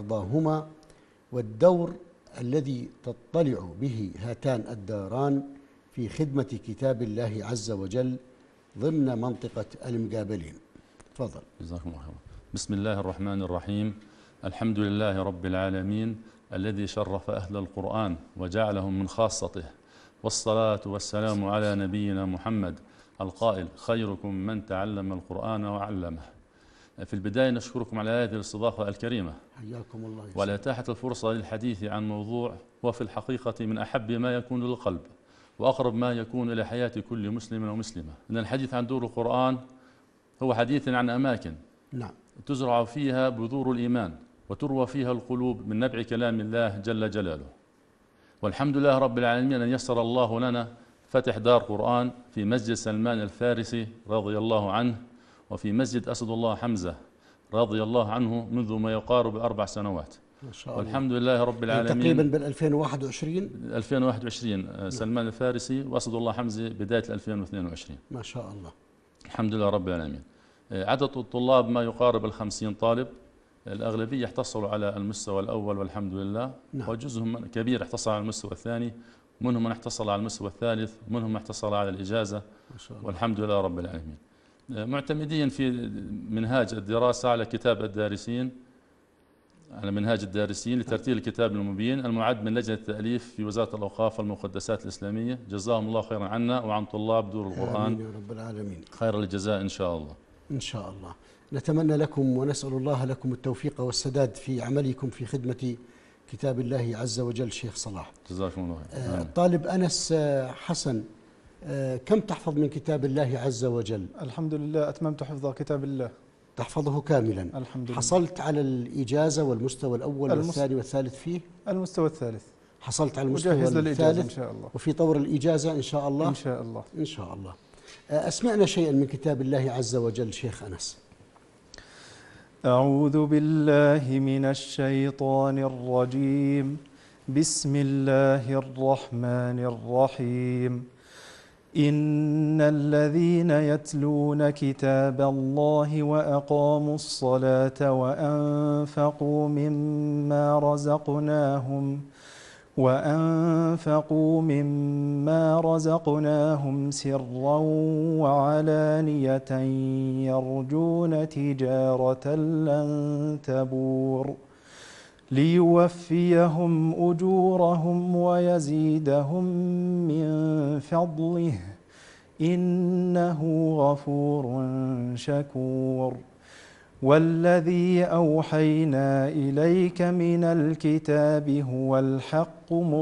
وأرضاهما، والدور الذي تطلع به هاتان الداران في خدمة كتاب الله عز وجل ضمن منطقة المقابلين. تفضل. جزاكم الله خيرا. بسم الله الرحمن الرحيم. الحمد لله رب العالمين الذي شرف أهل القرآن وجعلهم من خاصته، والصلاة والسلام على نبينا محمد القائل: خيركم من تعلم القرآن وعلمه. في البداية نشكركم على هذه الاستضافة الكريمة، حياكم الله، وعلى إتاحة الفرصة للحديث عن موضوع هو في الحقيقة من أحب ما يكون للقلب وأقرب ما يكون إلى حياة كل مسلم ومسلمة. إن الحديث عن دور القرآن هو حديث عن أماكن تزرع فيها بذور الإيمان وتروى فيها القلوب من نبع كلام الله جل جلاله. والحمد لله رب العالمين أن يسر الله لنا فتح دار قرآن في مسجد سلمان الفارسي رضي الله عنه، وفي مسجد أسد الله حمزة رضي الله عنه منذ ما يقارب 4 سنوات. ما شاء الله. والحمد لله رب العالمين. تقريبا بال 2021 سلمان الفارسي وأسد الله حمزة بداية 2022. ما شاء الله. الحمد لله رب العالمين. عدد الطلاب ما يقارب 50 طالب، الأغلبية احتصلوا على المستوى الأول والحمد لله. وجزءهم كبير احتصل على المستوى الثاني، منهم من احتصل على المستوى الثالث، منهم من احتصل على الإجازة. ما شاء الله. والحمد لله رب العالمين. معتمدين في منهاج الدراسة على كتاب الدارسين، على منهاج الدارسين لترتيل الكتاب المبين المعد من لجنة التأليف في وزارة الأوقاف والمقدسات الإسلامية. جزاهم الله خيرا عنا وعن طلاب دور القرآن. آمين يا رب العالمين. خير الجزاء إن شاء الله. إن شاء الله. نتمنى لكم ونسأل الله لكم التوفيق والسداد في عملكم في خدمة كتاب الله عز وجل. شيخ صلاح، جزاكم الله خير. الطالب أنس حسن، كم تحفظ من كتاب الله عز وجل؟ الحمد لله أتممت حفظ كتاب الله. تحفظه كاملا؟ الحمد لله. حصلت على الإجازة والمستوى الأول والثاني والثالث فيه؟ المستوى الثالث. حصلت على المستوى الثالث إن شاء الله. وفي طور الإجازة إن شاء الله؟ إن شاء الله. إن شاء الله. أسمعنا شيئا من كتاب الله عز وجل شيخ أنس. أعوذ بالله من الشيطان الرجيم. بسم الله الرحمن الرحيم. إن الذين يتلون كتاب الله وأقاموا الصلاة وأنفقوا مما رزقناهم سرا وعلانية يرجون تجارة لن تبور ليوفيهم أجورهم ويزيدهم من فضله إنه غفور شكور. والذي أوحينا إليك من الكتاب هو الحق